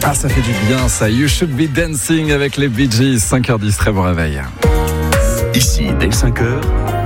Ah, ça fait du bien ça. You Should Be Dancing avec les Bee Gees. 5h10, très bon réveil. Ici, dès 5h,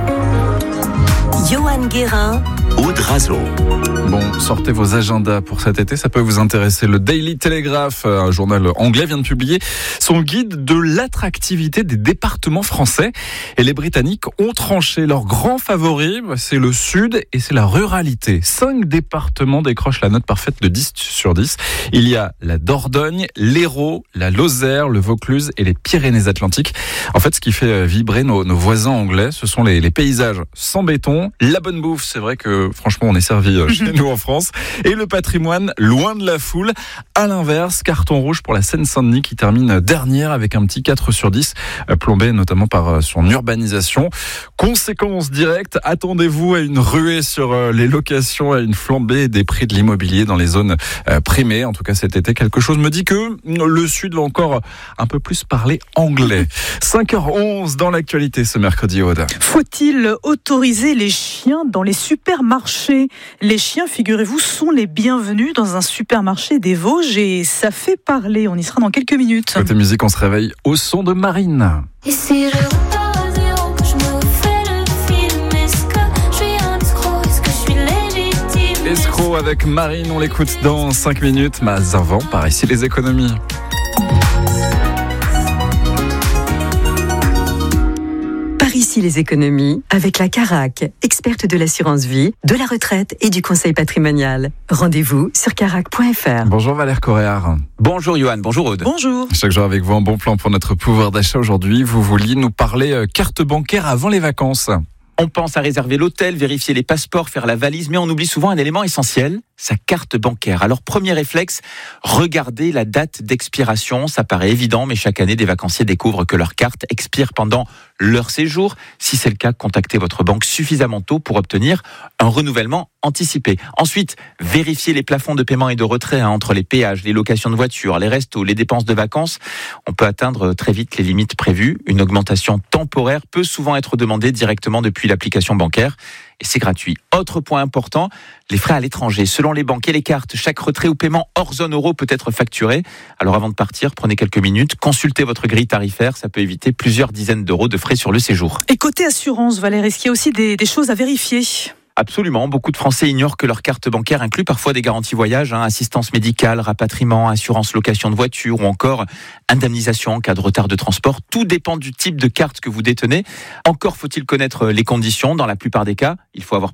Johan Guérin, Aude Razo. Bon, sortez vos agendas pour cet été, ça peut vous intéresser. Le Daily Telegraph, un journal anglais, vient de publier son guide de l'attractivité des départements français. Et les Britanniques ont tranché leur grand favori, c'est le sud et c'est la ruralité. 5 départements décrochent la note parfaite de 10 sur 10. Il y a la Dordogne, l'Hérault, la Lozère, le Vaucluse et les Pyrénées-Atlantiques. En fait, ce qui fait vibrer nos voisins anglais, ce sont les paysages sans béton, la bonne bouffe, c'est vrai que franchement on est servi chez nous en France, et le patrimoine loin de la foule. À l'inverse, carton rouge pour la Seine-Saint-Denis qui termine dernière avec un petit 4 sur 10, plombé notamment par son urbanisation. Conséquence directe, attendez-vous à une ruée sur les locations, à une flambée des prix de l'immobilier dans les zones primées. En tout cas cet été, quelque chose me dit que le Sud va encore un peu plus parler anglais. 5h11 dans l'actualité ce mercredi, Aude. Faut-il autoriser les chiens dans les supermarchés ? Les chiens, figurez-vous, sont les bienvenus dans un supermarché des Vosges et ça fait parler. On y sera dans quelques minutes. Côté musique, on se réveille au son de Marine. Et si je repars à zéro, que je me fais le film, est-ce que je suis un escroc, est-ce que je suis légitime? Escroc avec Marine, on l'écoute dans 5 minutes. Mais avant, par ici les économies. par ici les économies, avec la Carac, experte de l'assurance vie, de la retraite et du conseil patrimonial. Rendez-vous sur carac.fr. Bonjour Valère Coréard. Bonjour Johan, bonjour Aude. Bonjour. Chaque jour avec vous, un bon plan pour notre pouvoir d'achat. Aujourd'hui, vous vouliez nous parler carte bancaire avant les vacances. On pense à réserver l'hôtel, vérifier les passeports, faire la valise, mais on oublie souvent un élément essentiel, sa carte bancaire. Alors premier réflexe, regardez la date d'expiration. Ça paraît évident, mais chaque année, des vacanciers découvrent que leur carte expire pendant leur séjour. Si c'est le cas, contactez votre banque suffisamment tôt pour obtenir un renouvellement anticipé. Ensuite, vérifiez les plafonds de paiement et de retrait entre les péages, les locations de voitures, les restos, les dépenses de vacances. On peut atteindre très vite les limites prévues. Une augmentation temporaire peut souvent être demandée directement depuis l'application bancaire. Et c'est gratuit. Autre point important, les frais à l'étranger. Selon les banques et les cartes, chaque retrait ou paiement hors zone euro peut être facturé. Alors avant de partir, prenez quelques minutes, consultez votre grille tarifaire. Ça peut éviter plusieurs dizaines d'euros de frais sur le séjour. Et côté assurance, Valérie, est-ce qu'il y a aussi des choses à vérifier ? Absolument. Beaucoup de Français ignorent que leur carte bancaire inclut parfois des garanties voyage, assistance médicale, rapatriement, assurance location de voiture ou encore indemnisation en cas de retard de transport. Tout dépend du type de carte que vous détenez. Encore faut-il connaître les conditions. Dans la plupart des cas, il faut avoir